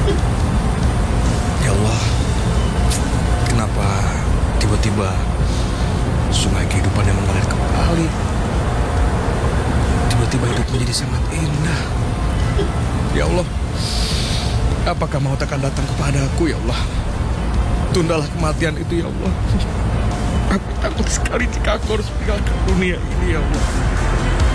Ya Allah, kenapa tiba-tiba sungai kehidupan yang mengalir kembali? Tiba-tiba hidup menjadi sangat indah. Ya Allah, apakah maut akan datang kepadaku ya Allah? Tundalah kematian itu ya Allah. Aku takut sekali jika aku harus meninggalkan dunia ini ya Allah.